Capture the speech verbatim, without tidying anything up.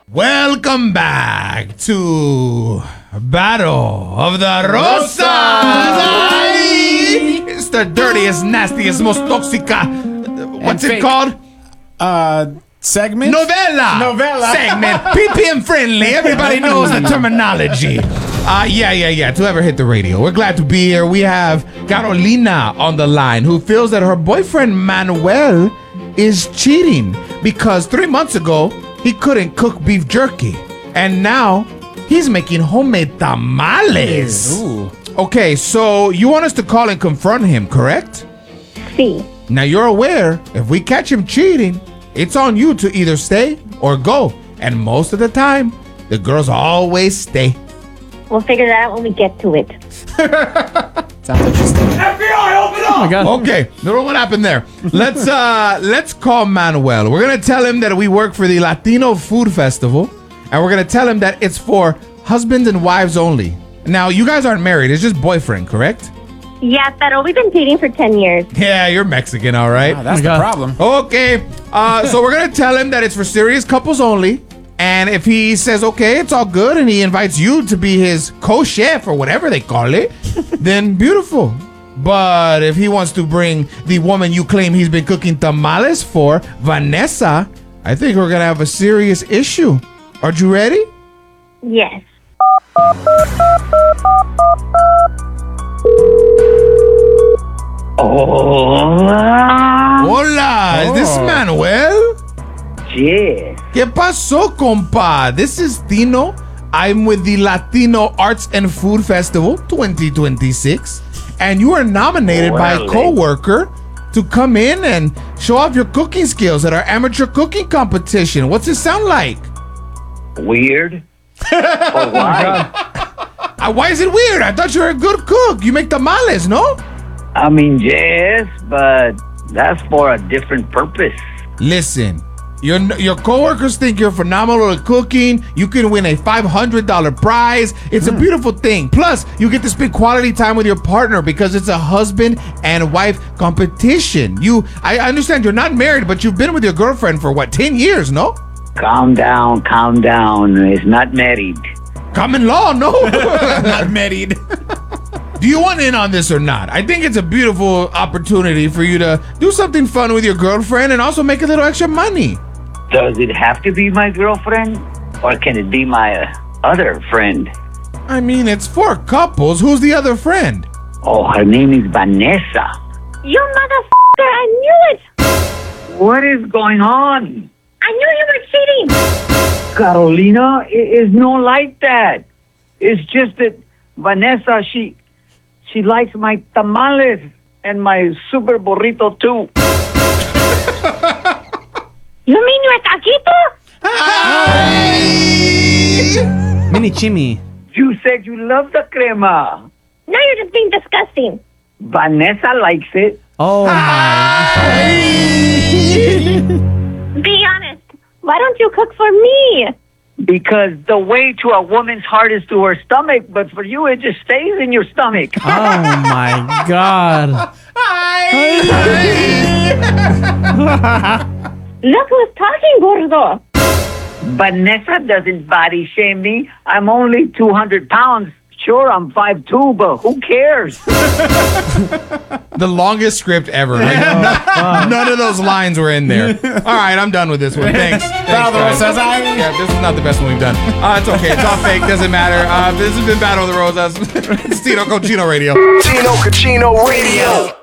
Welcome back to Battle of the Rosas. Ay! It's the dirtiest, nastiest, most toxica. What's And it fake. called? Uh, segment? Novella. Novella. Segment. P P M friendly. Everybody knows the terminology. Uh, yeah, yeah, yeah. To ever hit the radio. We're glad to be here. We have Carolina on the line who feels that her boyfriend Manuel is cheating because three months ago he couldn't cook beef jerky. And now he's making homemade tamales. Ooh. Okay, so you want us to call and confront him, correct? Sí. Now you're aware, if we catch him cheating, it's on you to either stay or go. And most of the time, the girls always stay. We'll figure that out when we get to it. Sounds interesting. F B I, open up! Oh my God. Okay, don't know what happened there. Let's uh let's call Manuel. We're gonna tell him that we work for the Latino Food Festival, and we're gonna tell him that it's for husbands and wives only. Now, you guys aren't married, it's just boyfriend, correct? Yeah, pero we've been dating for ten years. Yeah, you're Mexican, all right. Ah, that's Oh my the God. problem. Okay, uh, so we're gonna tell him that it's for serious couples only. And if he says, okay, it's all good, and he invites you to be his co-chef or whatever they call it, then beautiful. But if he wants to bring the woman you claim he's been cooking tamales for, Vanessa, I think we're gonna have a serious issue. Are you ready? Yes. Hola. Hola, is this Oh. Manuel? Yes. ¿Qué pasó, compa? This is Tino. I'm with the Latino Arts and Food Festival twenty twenty-six. And you are nominated by a Órale. coworker to come in and show off your cooking skills at our amateur cooking competition. What's it sound like? Weird. Or why? Uh, why is it weird? I thought you were a good cook. You make tamales, no? I mean, yes, but that's for a different purpose. Listen, your your coworkers think you're phenomenal at cooking. You can win a five hundred dollars prize. It's a beautiful thing. Plus, you get to spend quality time with your partner because it's a husband and wife competition. You, I understand you're not married, but you've been with your girlfriend for what, ten years, no? Calm down, calm down. It's not married. Common law, no? Not married. Do you want in on this or not? I think it's a beautiful opportunity for you to do something fun with your girlfriend and also make a little extra money. Does it have to be my girlfriend? Or can it be my uh, other friend? I mean, it's for couples. Who's the other friend? Oh, her name is Vanessa. You motherfucker, I knew it! What is going on? I knew you were cheating! Carolina, it is no like that. It's just that Vanessa, she she likes my tamales and my super burrito too. You mean your taquito? Mini chimmy. You said you love the crema. Now you're just being disgusting. Vanessa likes it. Oh my. Be honest. Why don't you cook for me? Because the way to a woman's heart is to her stomach, but for you, it just stays in your stomach. Oh my God. Look who's talking, gordo. Vanessa doesn't body shame me. I'm only two hundred pounds. Sure, I'm five two, but who cares? The longest script ever. Like, none, none of those lines were in there. All right, I'm done with this one. Thanks. Thanks, Battle of the guys. Rosas, I- Yeah, this is not the best one we've done. Uh, it's okay. It's all fake. Doesn't matter. Uh, this has been Battle of the Rosas. It's Tino Cochino Radio. Tino Cochino Radio.